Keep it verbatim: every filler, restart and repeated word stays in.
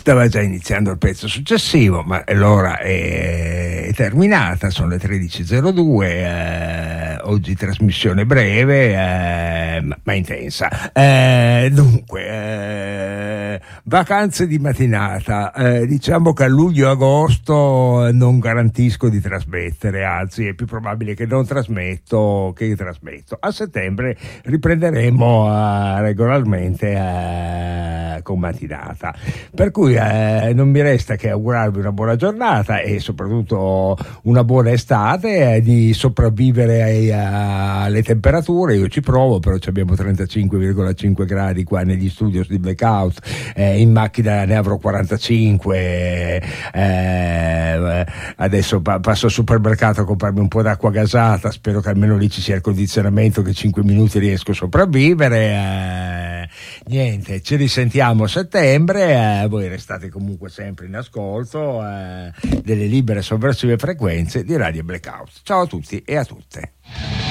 stava già iniziando il pezzo successivo, ma l'ora è terminata, sono le tredici e zero due, eh, oggi trasmissione breve eh, ma, ma intensa. Eh, dunque, eh, vacanze di mattinata, eh, diciamo che a luglio e agosto non garantisco di trasmettere, anzi è più probabile che non trasmetto che trasmetto. A settembre riprenderemo eh, regolarmente eh, con mattinata, per cui eh, non mi resta che augurarvi una buona giornata e soprattutto una buona estate, eh, di sopravvivere ai, a, alle temperature. Io ci provo, però abbiamo trentacinque virgola cinque gradi qua negli studios di Blackout, eh, in macchina ne avrò quarantacinque, eh, adesso pa- passo al supermercato a comprarmi un po' d'acqua gasata, spero che almeno lì ci sia il condizionamento, che cinque minuti riesco a sopravvivere. eh, niente, ci risentiamo a settembre, eh, voi restate comunque sempre in ascolto eh, delle libere sovversive frequenze di Radio Blackout. Ciao a tutti e a tutte.